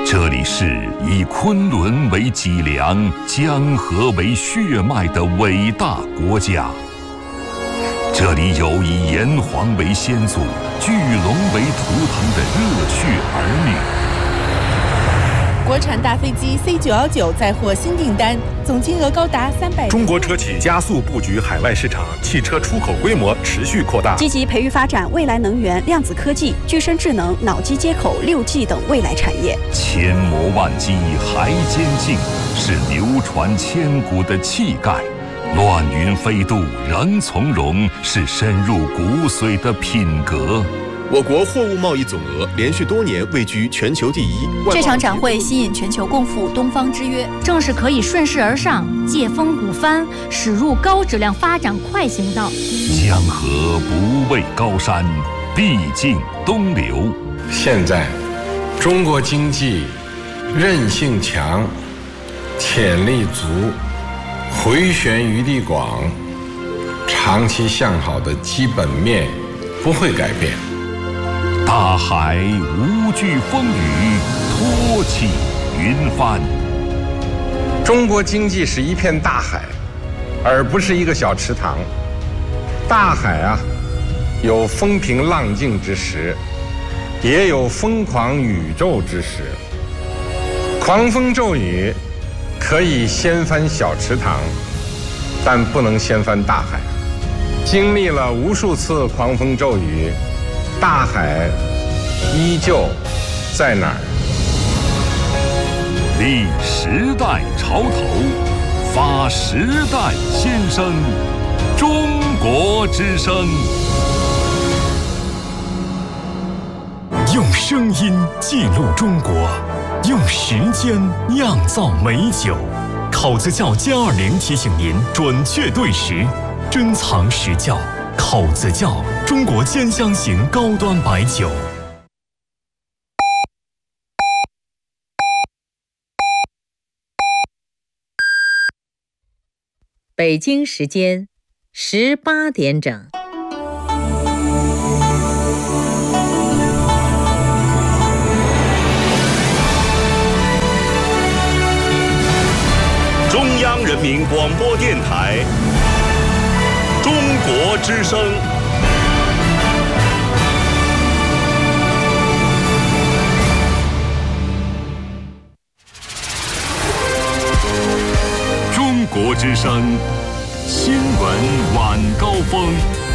这里是以昆仑为脊梁、江河为血脉的伟大国家。这里有以炎黄为先祖、巨龙为图腾的热血儿女。 国产大飞机 C919 再获新订单，总金额高达300。 中国车企加速布局海外市场，汽车出口规模持续扩大， 积极培育发展未来能源、量子科技、具身智能、脑机接口、6G 等未来产业。 千磨万击还坚劲，是流传千古的气概；乱云飞渡仍从容，是深入骨髓的品格。 我国货物贸易总额连续多年位居全球第一。 这场展会吸引全球共赴东方之约， 正是可以顺势而上，借风鼓帆，驶入高质量发展快行道。 江河不畏高山，必经东流。 现在，中国经济韧性强，潜力足，回旋余地广，长期向好的基本面不会改变。 大海无惧风雨，托起云帆。 中国经济是一片大海，而不是一个小池塘。大海啊，有风平浪静之时，也有疯狂宇宙之时。狂风骤雨可以掀翻小池塘，但不能掀翻大海。经历了无数次狂风骤雨，大海依旧在哪儿？ 立时代潮头，发时代先声，中国之声。 用声音记录中国，用时间酿造美酒。口子窖+20提醒您准确对时，珍藏实窖。口子窖，中国兼香型高端白酒。 北京时间18点整。 中央人民广播电台中国之声。 中国之声新闻晚高峰。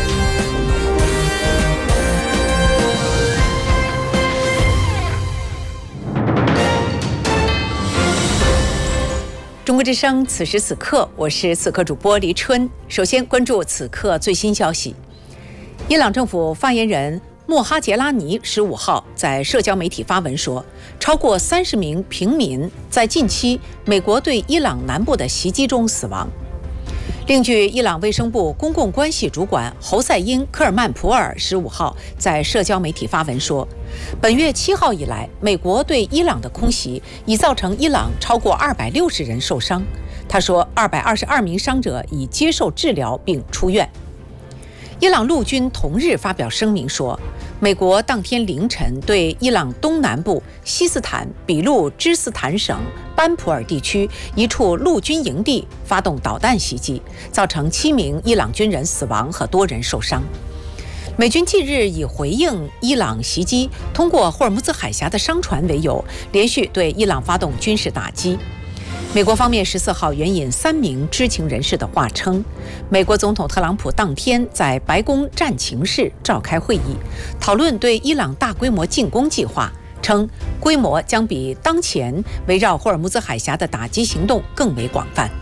中国之声，此时此刻，我是此刻主播黎春。首先关注此刻最新消息。伊朗政府发言人莫哈杰拉尼15号在社交媒体发文说，超过30名平民在近期美国对伊朗南部的袭击中死亡。另据伊朗卫生部公共关系主管侯赛因·科尔曼普尔15号在社交媒体发文说，本月7号以来，美国对伊朗的空袭已造成伊朗超过260人受伤。他说，222名伤者已接受治疗并出院。伊朗陆军同日发表声明说，美国当天凌晨对伊朗东南部西斯坦比路支斯坦省班普尔地区一处陆军营地发动导弹袭击，造成7名伊朗军人死亡和多人受伤。美军近日以回应伊朗袭击通过霍尔木兹海峡的商船为由，连续对伊朗发动军事打击。美国方面14号援引3名知情人士的话称，美国总统特朗普当天在白宫战情室召开会议，讨论对伊朗大规模进攻计划，称规模将比当前围绕霍尔木兹海峡的打击行动更为广泛。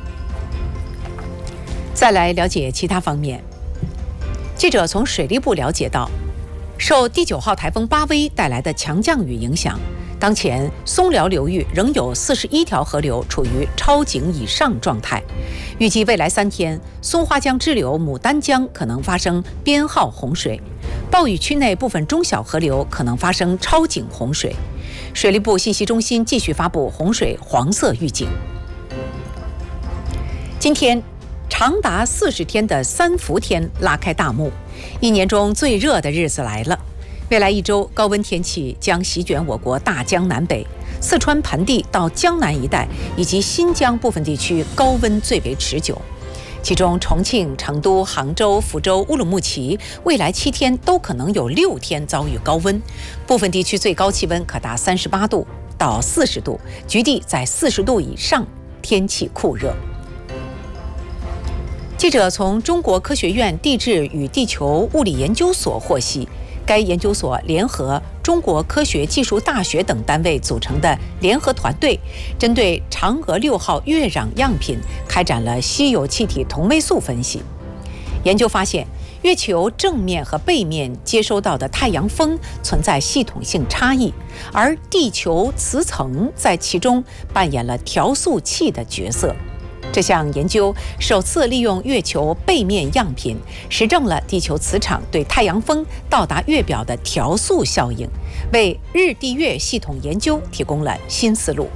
再来了解其他方面，记者从水利部了解到，受第9号台风巴威带来的强降雨影响，当前松辽流域仍有41条河流处于超警以上状态，预计未来3天，松花江支流牡丹江可能发生编号洪水，暴雨区内部分中小河流可能发生超警洪水。水利部信息中心继续发布洪水黄色预警。今天，长达40天的3伏天拉开大幕，一年中最热的日子来了。未来1周，高温天气将席卷我国大江南北， 四川盆地到江南一带以及新疆部分地区高温最为持久。其中，重庆、成都、杭州、福州、乌鲁木齐未来7天都可能有6天遭遇高温，部分地区最高气温可达38度到40度，局地在40度以上，天气酷热。记者从中国科学院地质与地球物理研究所获悉，该研究所联合中国科学技术大学等单位组成的联合团队，针对嫦娥6号月壤样品开展了稀有气体同位素分析。研究发现，月球正面和背面接收到的太阳风存在系统性差异，而地球磁层在其中扮演了调速器的角色。这项研究首次利用月球背面样品，实证了地球磁场对太阳风到达月表的调速效应，为日地月系统研究提供了新思路。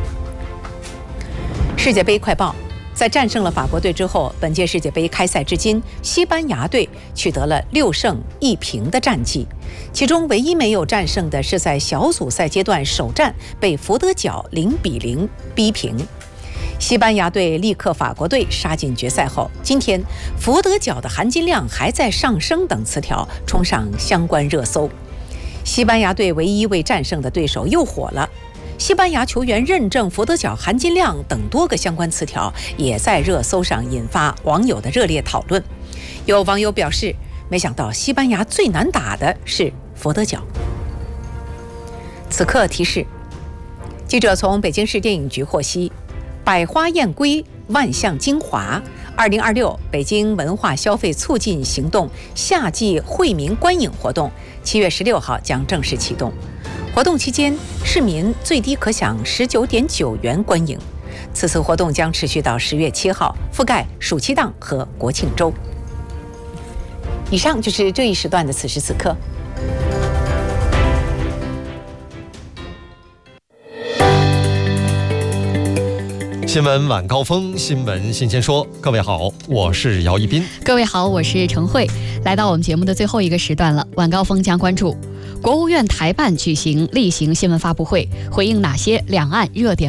世界杯快报：在战胜了法国队之后，本届世界杯开赛至今，西班牙队取得了6胜1平的战绩，其中唯一没有战胜的是在小组赛阶段首战被佛得角0-0逼平。西班牙队力克法国队杀进决赛后，今天佛得角的含金量还在上升等词条冲上相关热搜。西班牙队唯一未战胜的对手又火了，西班牙球员认证佛得角含金量等多个相关词条也在热搜上引发网友的热烈讨论。有网友表示，没想到西班牙最难打的是佛得角。此刻提示，记者从北京市电影局获悉，百花艳归，万象精华2026北京文化消费促进行动夏季惠民观影活动7月16号将正式启动。活动期间，市民最低可享19.9元观影。此次活动将持续到10月7号，覆盖暑期档和国庆周。以上就是这一时段的此时此刻。 新闻晚高峰，新闻新鲜说。各位好，我是姚一斌。 各位好，我是程慧。来到我们节目的最后一个时段了，晚高峰将关注国务院台办举行例行新闻发布会，回应哪些两岸热点